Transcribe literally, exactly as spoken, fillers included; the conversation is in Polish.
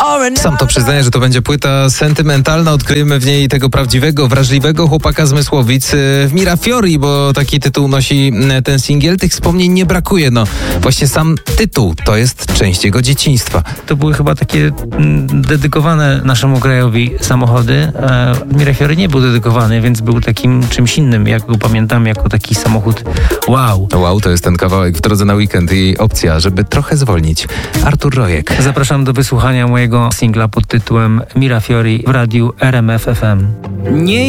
Sam to przyznaje, że to będzie płyta sentymentalna. Odkryjemy w niej tego prawdziwego, wrażliwego chłopaka z Mysłowic w Mirafiori, bo taki tytuł nosi ten singiel. Tych wspomnień nie brakuje. No właśnie sam tytuł to jest część jego dzieciństwa. To były chyba takie mm, dedykowane naszemu krajowi samochody. E, Mirafiori nie był dedykowany, więc był takim czymś innym. Jak go pamiętam, jako taki samochód wow. Wow, to jest ten kawałek w drodze na weekend i opcja, żeby trochę zwolnić. Artur Rojek. Zapraszam do wysłuchania mojego singla pod tytułem Mirafiori w radiu R M F F M. Nie